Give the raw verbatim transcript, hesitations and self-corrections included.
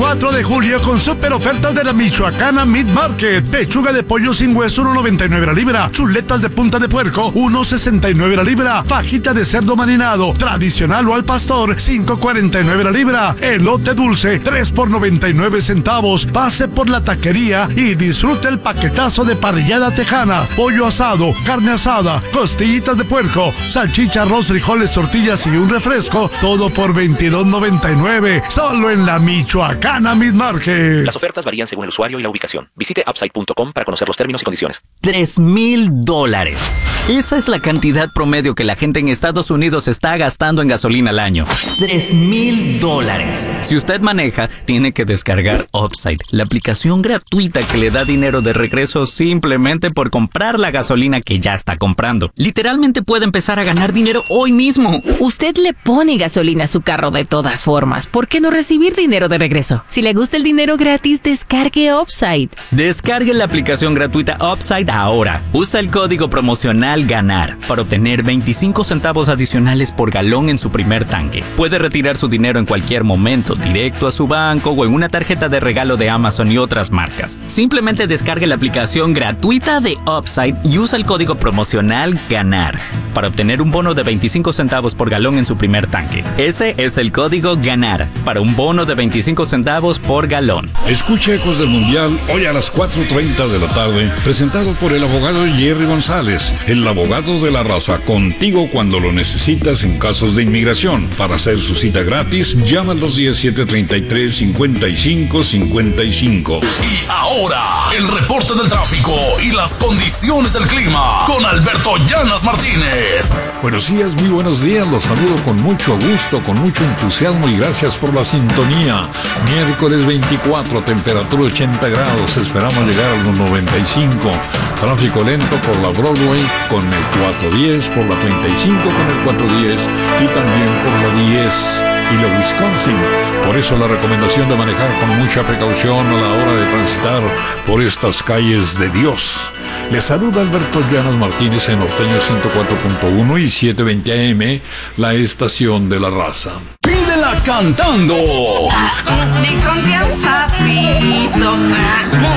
cuatro de julio con super ofertas de la Michoacana Meat Market. Pechuga de pollo sin hueso, uno noventa y nueve la libra. Chuletas de punta de puerco, uno sesenta y nueve la libra. Fajita de cerdo marinado, tradicional o al pastor, cinco cuarenta y nueve la libra. Elote dulce, tres por noventa y nueve centavos. Pase por la taquería y disfrute el paquetazo de parrillada tejana, pollo asado, carne asada, costillitas de puerco, salchicha, arroz, frijoles, tortillas y un refresco, todo por veintidós noventa y nueve, solo en la Michoacana Meat Market. Las ofertas varían según el usuario y la ubicación. Visite upside punto com para conocer los términos y condiciones. Tres mil dólares. Esa es la cantidad promedio que la gente en Estados Unidos está gastando en gasolina al año. Tres mil dólares. Si usted maneja, tiene que descargar Upside, la aplicación gratuita que le da dinero de regreso simplemente por comprar la gasolina que ya está comprando. Literalmente puede empezar a ganar dinero hoy mismo. Usted le pone gasolina a su carro de todas formas. ¿Por qué no recibir dinero de regreso? Si le gusta el dinero gratis, descargue Upside. Descargue la aplicación gratuita Upside ahora. Usa el código promocional GANAR para obtener veinticinco centavos adicionales por galón en su primer tanque. Puede retirar su dinero en cualquier momento, directo a su banco o en una tarjeta de regalo de Amazon y otras marcas. Simplemente descargue la aplicación gratuita de Upside y usa el código promocional GANAR para obtener un bono de veinticinco centavos por galón en su primer tanque. Ese es el código GANAR para un bono de veinticinco centavos por galón. Escucha Ecos del Mundial hoy a las cuatro treinta de la tarde, presentado por el abogado Jerry González, el abogado de la raza, contigo cuando lo necesitas en casos de inmigración. Para hacer su cita gratis, llama al dos uno siete, treinta y tres, cincuenta y cinco cincuenta y cinco. Y ahora, el reporte del tráfico y las condiciones del clima con Alberto Llanas Martínez. Buenos días, muy buenos días, los saludo con mucho gusto, con mucho entusiasmo y gracias por la sintonía. Miércoles veinticuatro, temperatura ochenta grados, esperamos llegar a los noventa y cinco. Tráfico lento por la Broadway con el cuatrocientos diez, por la treinta y cinco con el cuatrocientos diez y también por la diez y la Wisconsin. Por eso la recomendación de manejar con mucha precaución a la hora de transitar por estas calles de Dios. Les saluda Alberto Llanas Martínez en Norteño ciento cuatro punto uno y setecientos veinte A M, la estación de la raza. Pídela cantando. Con confianza pido.